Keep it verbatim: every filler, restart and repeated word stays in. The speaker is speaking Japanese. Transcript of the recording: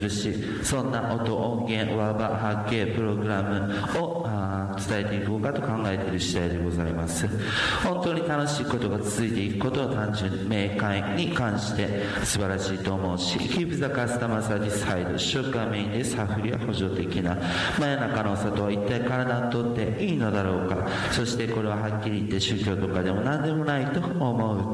し、そんな音、音源、和場、波形、プログラムを伝えていこうかと考えている次第でございます。本当に楽しいことが続いていくことを単純に明快に関して素晴らしいと思うし、Keep the customer satisfied、主食がメインでサフリは補助的な。真夜中のお砂糖は一体体にとっていいのだろうか。そしてこれははっきり言って宗教とかでも何でもないと思う。